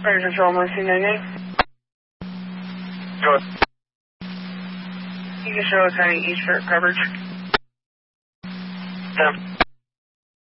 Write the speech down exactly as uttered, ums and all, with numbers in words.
Fire Control, Mercy ninety-eight. Go ahead. You can show us any East for coverage. ten.